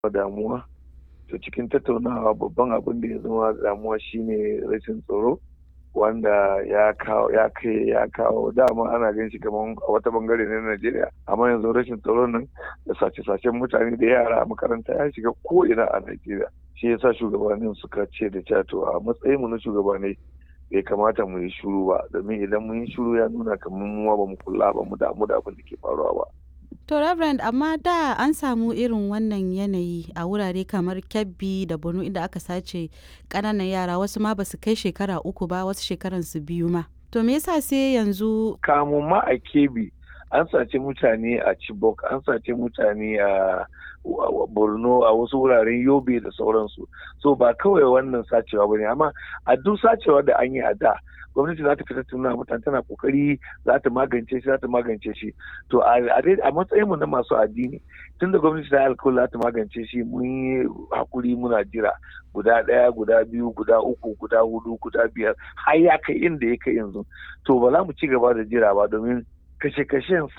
damuwa. To cikin tattaunawa babban abin da ya zama damuwa shine rashin tsaro wanda ya kawo dama ana ganin shi kamar a wata bangare na Najeriya, amma yanzu rashin tsaro nan da sace-sacen mutane da yara a makaranta ya shiga ko ina a Najeriya. Shi yasa shugabannin suka ce da cewa to a matsayin mu na shugabanni bai kamata mu yi shiru ba, domin idan mun yi shiru ya nuna kamar mu ba mu kula ba mu damu da abin da ke faruwa ba. To Reverend, amma da an samu irin wannan yanayi a wurare kamar Kebbi da Borno inda aka sace ƙananan yara, wasu ma ba su kai shekara 3 ba, wasu shekaran su 2 ma. To me yasa sai yanzu? Kamun ma a Kebbi an sace mutane a Chibok, an sace mutane a Borno, a wasu wuraren Yobe da sauransu. So ba kawai wannan sacewa bane, amma a duk sacewa da an yi a da gwamnati za ta fita tuna mutane tana kokari za ta magance shi. To a matsayin mu na masu addini, tunda gwamnati ta alkawari za ta magance shi, mun yi hakuri muna jira guda 1, guda 2, guda 3, guda 4, guda 5 har ya kai inda ya kai yanzu. To ba za mu ci gaba da jira ba, domin kashe-kashen